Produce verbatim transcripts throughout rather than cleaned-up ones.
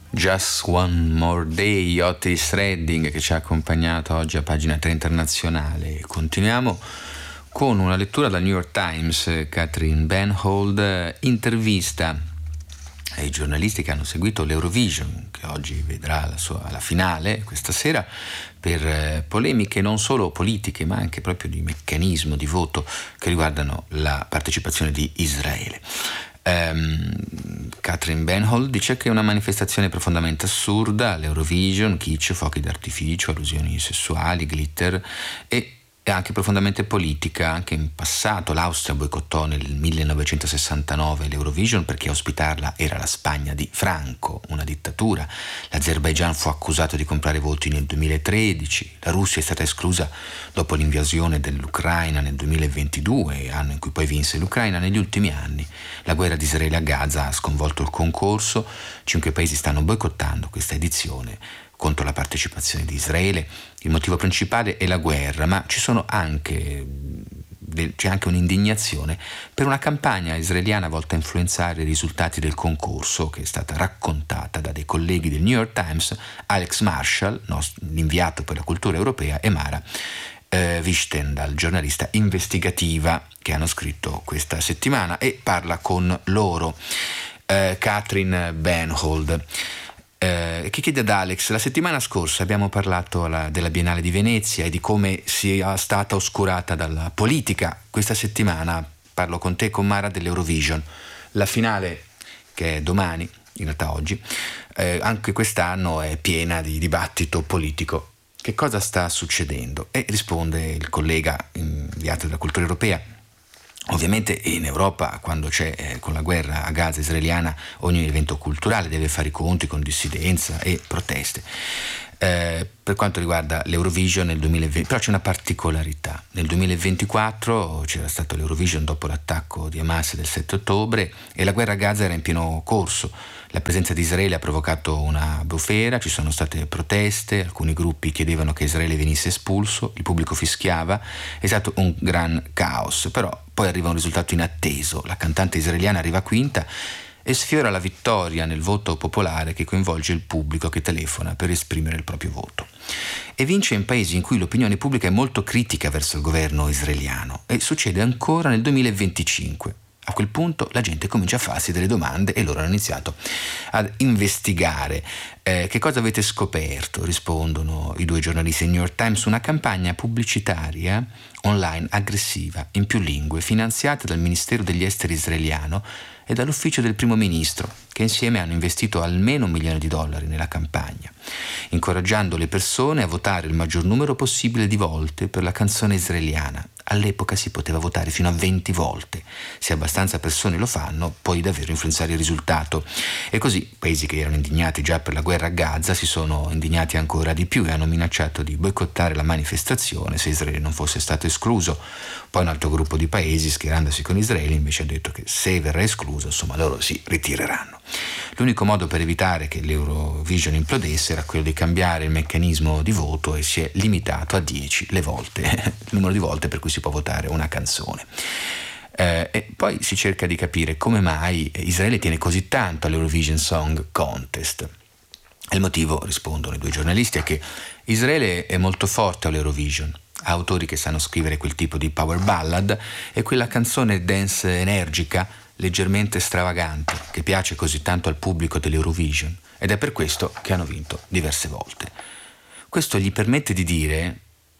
Just One More Day, Otis Redding, che ci ha accompagnato oggi a Pagina tre Internazionale. Continuiamo con una lettura dal New York Times. Catherine Benhold intervista ai giornalisti che hanno seguito l'Eurovision, che oggi vedrà la sua la finale questa sera, per polemiche non solo politiche ma anche proprio di meccanismo di voto che riguardano la partecipazione di Israele. Um, Catherine Benhold dice che è una manifestazione profondamente assurda, l'Eurovision, kitsch, fuochi d'artificio, allusioni sessuali, glitter, e è anche profondamente politica. Anche in passato l'Austria boicottò nel millenovecentosessantanove l'Eurovision perché a ospitarla era la Spagna di Franco, una dittatura. L'Azerbaigian fu accusato di comprare voti nel duemilatredici, la Russia è stata esclusa dopo l'invasione dell'Ucraina nel duemilaventidue, anno in cui poi vinse l'Ucraina. Negli ultimi anni la guerra di Israele a Gaza ha sconvolto il concorso, cinque paesi stanno boicottando questa edizione contro la partecipazione di Israele. Il motivo principale è la guerra, ma ci sono anche, c'è anche un'indignazione per una campagna israeliana volta a influenzare i risultati del concorso, che è stata raccontata da dei colleghi del New York Times, Alex Marshall, l'inviato per la cultura europea, e Mara eh, Vichtendal, giornalista investigativa, che hanno scritto questa settimana, e parla con loro eh, Catherine Benhold. Eh, che chiede ad Alex: la settimana scorsa abbiamo parlato alla, della Biennale di Venezia e di come sia stata oscurata dalla politica. Questa settimana parlo con te, con Mara, dell'Eurovision. La finale, che è domani, in realtà oggi, eh, anche quest'anno è piena di dibattito politico. Che cosa sta succedendo? E risponde il collega inviato della cultura europea: ovviamente in Europa, quando c'è eh, con la guerra a Gaza israeliana, ogni evento culturale deve fare i conti con dissidenza e proteste. Eh, per quanto riguarda l'Eurovision nel duemilaventi, però c'è una particolarità. Nel duemilaventiquattro c'era stato l'Eurovision dopo l'attacco di Hamas del sette ottobre e la guerra a Gaza era in pieno corso. La presenza di Israele ha provocato una bufera, ci sono state proteste, alcuni gruppi chiedevano che Israele venisse espulso, il pubblico fischiava, è stato un gran caos. Però poi arriva un risultato inatteso: la cantante israeliana arriva quinta e sfiora la vittoria nel voto popolare che coinvolge il pubblico che telefona per esprimere il proprio voto. E vince in paesi in cui l'opinione pubblica è molto critica verso il governo israeliano, e succede ancora nel duemilaventicinque. A quel punto la gente comincia a farsi delle domande e loro hanno iniziato ad investigare. Eh, che cosa avete scoperto? Rispondono i due giornalisti del New York Times: una campagna pubblicitaria online aggressiva in più lingue, finanziata dal Ministero degli Esteri israeliano e dall'ufficio del primo ministro, che insieme hanno investito almeno un milione di dollari nella campagna, incoraggiando le persone a votare il maggior numero possibile di volte per la canzone israeliana. All'epoca si poteva votare fino a venti volte. Se abbastanza persone lo fanno, puoi davvero influenzare il risultato. E così paesi che erano indignati già per la guerra a Gaza si sono indignati ancora di più e hanno minacciato di boicottare la manifestazione se Israele non fosse stato escluso. Poi un altro gruppo di paesi, schierandosi con Israele, invece ha detto che se verrà escluso, insomma, loro si ritireranno. L'unico modo per evitare che l'Eurovision implodesse era quello di cambiare il meccanismo di voto, e si è limitato a dieci le volte, il numero di volte per cui si può votare una canzone. Eh, e poi si cerca di capire come mai Israele tiene così tanto all'Eurovision Song Contest. E il motivo, rispondono i due giornalisti, è che Israele è molto forte all'Eurovision, ha autori che sanno scrivere quel tipo di power ballad e quella canzone dance energica, leggermente stravagante, che piace così tanto al pubblico dell'Eurovision, ed è per questo che hanno vinto diverse volte. Questo gli permette di dire: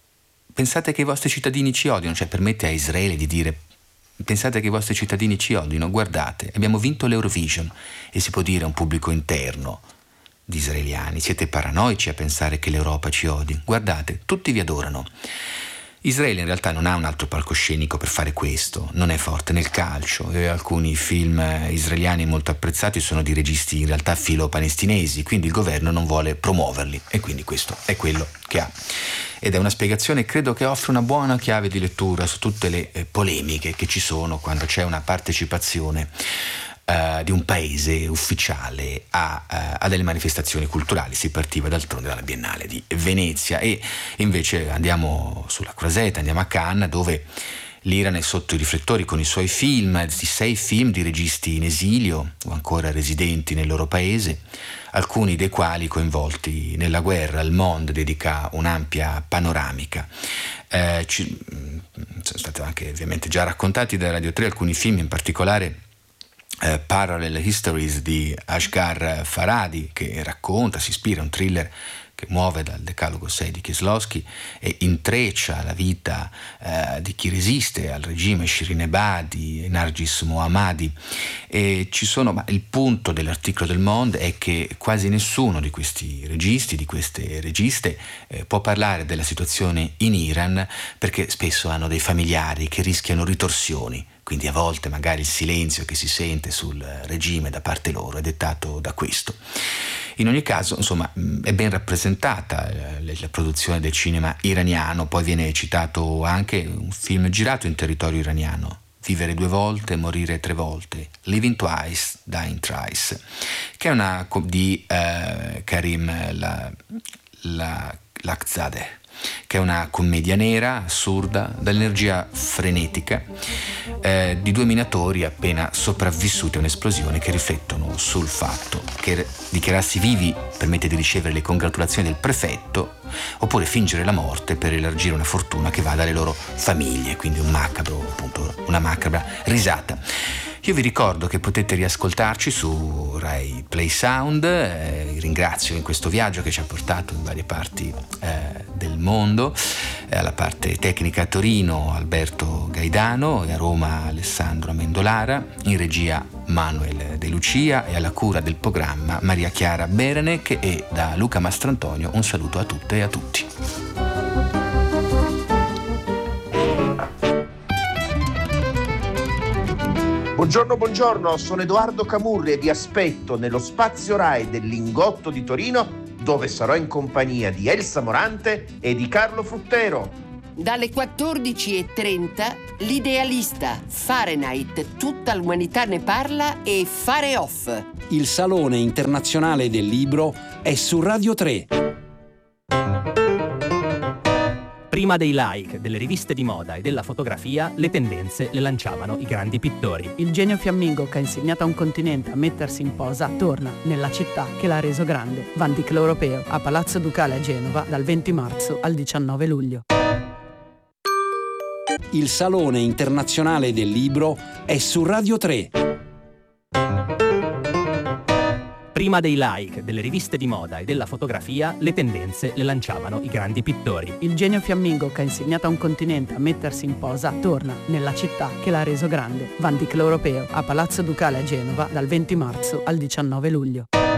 pensate che i vostri cittadini ci odiano, cioè permette a Israele di dire: pensate che i vostri cittadini ci odino, guardate, abbiamo vinto l'Eurovision. E si può dire a un pubblico interno di israeliani: siete paranoici a pensare che l'Europa ci odi, guardate, tutti vi adorano. Israele in realtà non ha un altro palcoscenico per fare questo, non è forte nel calcio, e alcuni film israeliani molto apprezzati sono di registi in realtà filo-palestinesi, quindi il governo non vuole promuoverli, e quindi questo è quello che ha. Ed è una spiegazione, credo, che offre una buona chiave di lettura su tutte le eh, polemiche che ci sono quando c'è una partecipazione Uh, di un paese ufficiale a, uh, a delle manifestazioni culturali. Si partiva d'altronde dalla Biennale di Venezia, e invece andiamo sulla Croisette, andiamo a Cannes, dove L'Iran è sotto i riflettori con i suoi film, di sei film di registi in esilio o ancora residenti nel loro paese, alcuni dei quali coinvolti nella guerra. Il Monde dedica un'ampia panoramica. Eh, ci, sono stati anche ovviamente già raccontati da Radio tre alcuni film, in particolare eh, Parallel Histories di Asghar Farhadi, che racconta, si ispira a un thriller che muove dal Decalogo sei di Kieslowski e intreccia la vita eh, di chi resiste al regime Shirin Ebadi e Nargis Mohammadi. E ci sono, ma il punto dell'articolo del Monde è che quasi nessuno di questi registi, di queste registe, eh, può parlare della situazione in Iran, perché spesso hanno dei familiari che rischiano ritorsioni. Quindi a volte magari il silenzio che si sente sul regime da parte loro è dettato da questo. In ogni caso, insomma, è ben rappresentata la produzione del cinema iraniano. Poi viene citato anche un film girato in territorio iraniano, Vivere due volte, morire tre volte, Living Twice, Dying Thrice, che è una di eh, Karim la, la, Lakhzadeh, che è una commedia nera, assurda, dall'energia frenetica eh, di due minatori appena sopravvissuti a un'esplosione, che riflettono sul fatto che dichiararsi vivi permette di ricevere le congratulazioni del prefetto, oppure fingere la morte per elargire una fortuna che va dalle loro famiglie, quindi un macabro, appunto, una macabra risata. Io vi ricordo che potete riascoltarci su Rai Play Sound. Eh, ringrazio in questo viaggio che ci ha portato in varie parti eh, del mondo, eh, alla parte tecnica a Torino Alberto Gaidano e a Roma Alessandro Amendolara, in regia Manuel De Lucia e alla cura del programma Maria Chiara Berenec, e da Luca Mastrantonio un saluto a tutte e a tutti. Buongiorno, buongiorno, sono Edoardo Camurri e vi aspetto nello Spazio Rai del Lingotto di Torino, dove sarò in compagnia di Elsa Morante e di Carlo Fruttero. Dalle quattordici e trenta, L'Idealista, Fahrenheit, tutta l'umanità ne parla e Fare Off. Il Salone Internazionale del Libro è su Radio tre. Prima dei like, delle riviste di moda e della fotografia, le tendenze le lanciavano i grandi pittori. Il genio fiammingo che ha insegnato a un continente a mettersi in posa torna nella città che l'ha reso grande. Van Dyck l'Europeo, a Palazzo Ducale a Genova, dal venti marzo al diciannove luglio. Il Salone Internazionale del Libro è su Radio tre. Prima dei like, delle riviste di moda e della fotografia, le tendenze le lanciavano i grandi pittori. Il genio fiammingo che ha insegnato a un continente a mettersi in posa torna nella città che l'ha reso grande. Van Dyck l'Europeo, a Palazzo Ducale a Genova, dal venti marzo al diciannove luglio.